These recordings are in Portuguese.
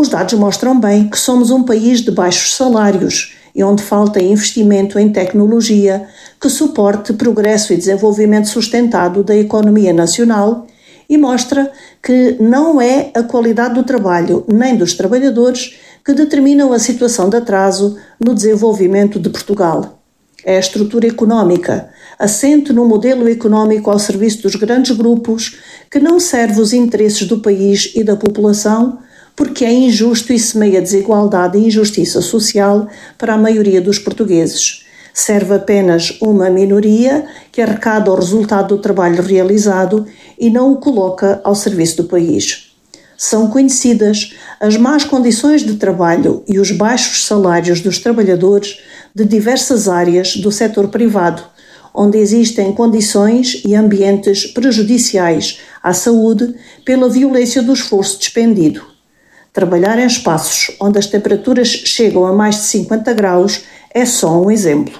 Os dados mostram bem que somos um país de baixos salários e onde falta investimento em tecnologia que suporte progresso e desenvolvimento sustentado da economia nacional, e mostra que não é a qualidade do trabalho nem dos trabalhadores que determinam a situação de atraso no desenvolvimento de Portugal. É a estrutura económica, assente no modelo económico ao serviço dos grandes grupos, que não serve os interesses do país e da população, porque é injusto e semeia desigualdade e injustiça social para a maioria dos portugueses. Serve apenas uma minoria que arrecada o resultado do trabalho realizado e não o coloca ao serviço do país. São conhecidas as más condições de trabalho e os baixos salários dos trabalhadores de diversas áreas do setor privado, onde existem condições e ambientes prejudiciais à saúde pela violência do esforço despendido. Trabalhar em espaços onde as temperaturas chegam a mais de 50 graus é só um exemplo.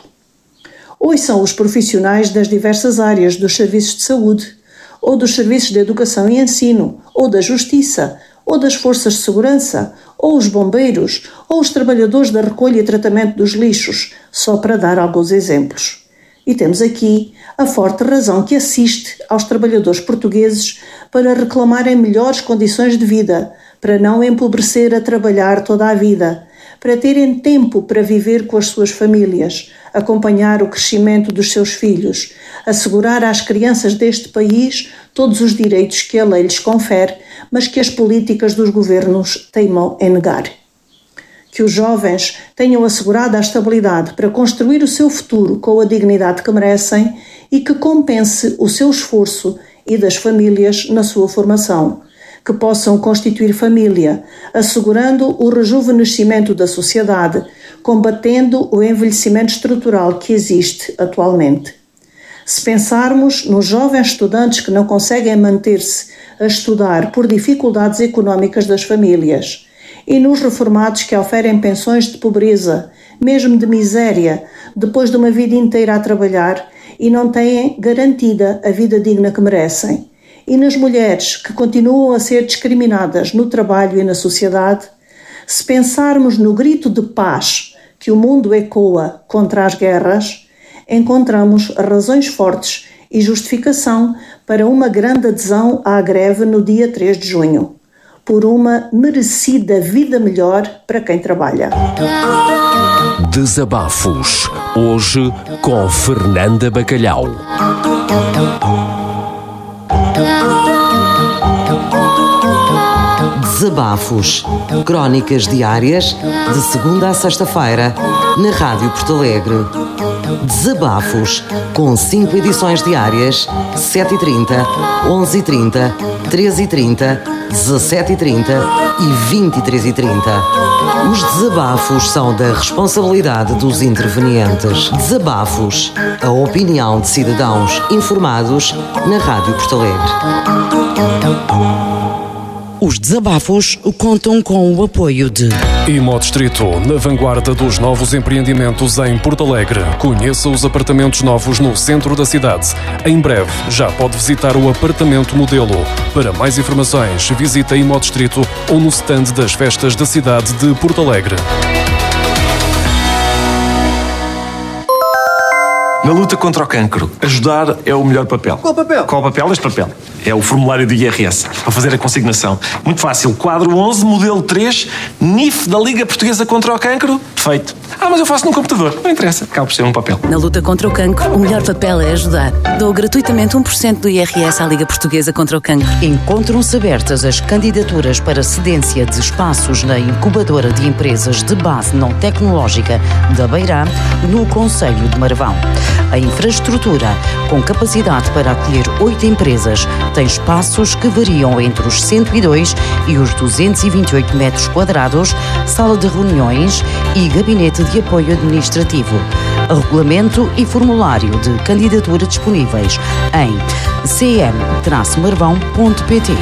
Ouçam os profissionais das diversas áreas dos serviços de saúde, ou dos serviços de educação e ensino, ou da justiça, ou das forças de segurança, ou os bombeiros, ou os trabalhadores da recolha e tratamento dos lixos, só para dar alguns exemplos. E temos aqui a forte razão que assiste aos trabalhadores portugueses para reclamarem melhores condições de vida, para não empobrecer a trabalhar toda a vida, para terem tempo para viver com as suas famílias, acompanhar o crescimento dos seus filhos, assegurar às crianças deste país todos os direitos que a lei lhes confere, mas que as políticas dos governos teimam em negar. Que os jovens tenham assegurado a estabilidade para construir o seu futuro com a dignidade que merecem e que compense o seu esforço e das famílias na sua formação. Que possam constituir família, assegurando o rejuvenescimento da sociedade, combatendo o envelhecimento estrutural que existe atualmente. Se pensarmos nos jovens estudantes que não conseguem manter-se a estudar por dificuldades económicas das famílias, e nos reformados que oferem pensões de pobreza, mesmo de miséria, depois de uma vida inteira a trabalhar e não têm garantida a vida digna que merecem, e nas mulheres que continuam a ser discriminadas no trabalho e na sociedade, se pensarmos no grito de paz que o mundo ecoa contra as guerras, encontramos razões fortes e justificação para uma grande adesão à greve no dia 3 de junho, por uma merecida vida melhor para quem trabalha. Desabafos, hoje com Fernanda Bacalhau. Desabafos, crónicas diárias, de segunda a sexta-feira, na Rádio Porto Alegre. Desabafos, com 5 edições diárias, 7h30, 11h30, 13h30, 17h30 e 23h30. Os desabafos são da responsabilidade dos intervenientes. Desabafos, a opinião de cidadãos informados na Rádio Porto Alegre. Os desabafos contam com o apoio de Imodistrito, na vanguarda dos novos empreendimentos em Porto Alegre. Conheça os apartamentos novos no centro da cidade. Em breve, já pode visitar o apartamento modelo. Para mais informações, visite a Imodistrito ou no stand das festas da cidade de Porto Alegre. Na luta contra o cancro, ajudar é o melhor papel. Qual papel? Qual papel? Este papel. É o formulário do IRS, para fazer a consignação. Muito fácil. Quadro 11, modelo 3, NIF da Liga Portuguesa contra o Cancro. Feito. Mas eu faço num computador. Não interessa. Acaba por ser um papel. Na luta contra o cancro, o melhor papel é ajudar. Dou gratuitamente 1% do IRS à Liga Portuguesa contra o Cancro. Encontram-se abertas as candidaturas para cedência de espaços na incubadora de empresas de base não tecnológica da Beirã, no concelho de Marvão. A infraestrutura, com capacidade para acolher 8 empresas, tem espaços que variam entre os 102 e os 228 metros quadrados, sala de reuniões e gabinete de apoio administrativo. Regulamento e formulário de candidatura disponíveis em cm-marvão.pt.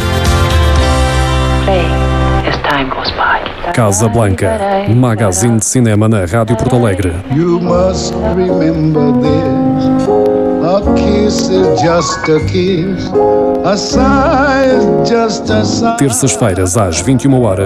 Casa Blanca, magazine de cinema na Rádio Porto Alegre. You must remember this. A kiss is just a kiss. A sigh is just a sigh. Terças-feiras às 21h